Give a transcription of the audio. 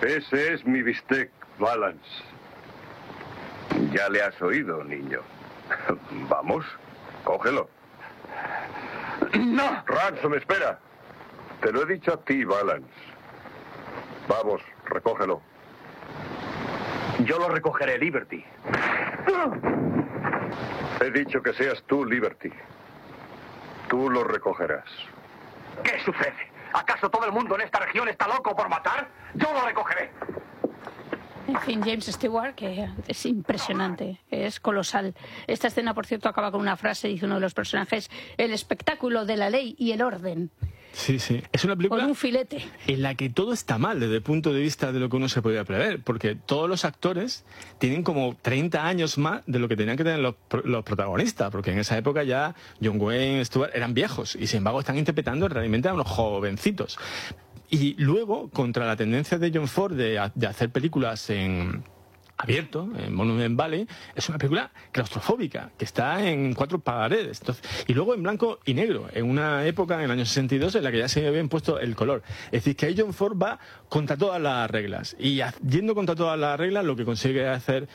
Ese es mi bistec, Valance. Ya le has oído, niño. Vamos, cógelo. ¡No! Ransom, espera. Te lo he dicho a ti, Valance. Vamos, recógelo. Yo lo recogeré, Liberty. He dicho que seas tú, Liberty. Tú lo recogerás. ¿Qué sucede? ¿Acaso todo el mundo en esta región está loco por matar? Yo lo recogeré. En fin, James Stewart, que es impresionante, es colosal. Esta escena, por cierto, acaba con una frase, dice uno de los personajes: el espectáculo de la ley y el orden. Sí, sí. Es una película con un filete en la que todo está mal desde el punto de vista de lo que uno se podía prever, porque todos los actores tienen como 30 años más de lo que tenían que tener los protagonistas, porque en esa época ya John Wayne, Stewart eran viejos y sin embargo están interpretando realmente a unos jovencitos. Y luego, contra la tendencia de John Ford de hacer películas en abierto, en Monument Valley, es una película claustrofóbica, que está en 4 paredes. Entonces, y luego en blanco y negro, en una época, en el año 62, en la que ya se había impuesto el color. Es decir, que ahí John Ford va contra todas las reglas. Y yendo contra todas las reglas, lo que consigue hacer